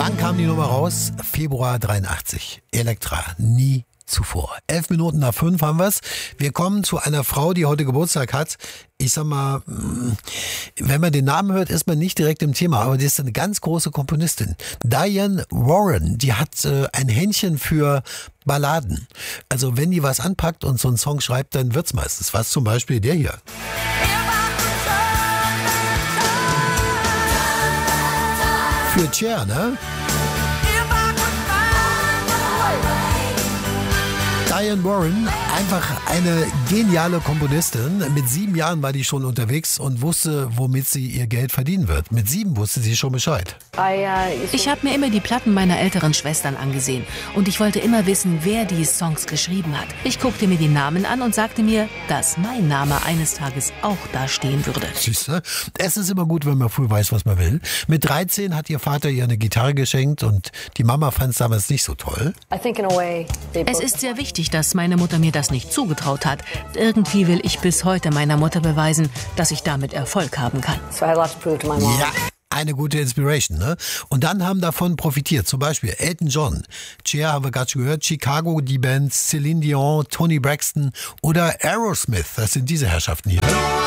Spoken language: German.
Wann kam die Nummer raus? Februar 83. Elektra. Nie zuvor. 11 Minuten nach 5 haben wir's. Wir kommen zu einer Frau, die heute Geburtstag hat. Ich sag mal, wenn man den Namen hört, ist man nicht direkt im Thema, aber die ist eine ganz große Komponistin. Diane Warren, die hat ein Händchen für Balladen. Also wenn die was anpackt und so einen Song schreibt, dann wird's meistens was. Zum Beispiel der hier. Für Cher, ne? Diane Warren, einfach eine geniale Komponistin. Mit 7 Jahren war die schon unterwegs und wusste, womit sie ihr Geld verdienen wird. Mit 7 wusste sie schon Bescheid. Ich habe mir immer die Platten meiner älteren Schwestern angesehen und ich wollte immer wissen, wer die Songs geschrieben hat. Ich guckte mir die Namen an und sagte mir, dass mein Name eines Tages auch da stehen würde. Siehste, es ist immer gut, wenn man früh weiß, was man will. Mit 13 hat ihr Vater ihr eine Gitarre geschenkt und die Mama fand es damals nicht so toll. Es ist sehr wichtig, dass meine Mutter mir das nicht zugetraut hat. Irgendwie will ich bis heute meiner Mutter beweisen, dass ich damit Erfolg haben kann. Ja, eine gute Inspiration, ne? Und dann haben davon profitiert, zum Beispiel Elton John, Cher haben wir gerade schon gehört, Chicago, die Bands, Celine Dion, Toni Braxton oder Aerosmith, das sind diese Herrschaften hier.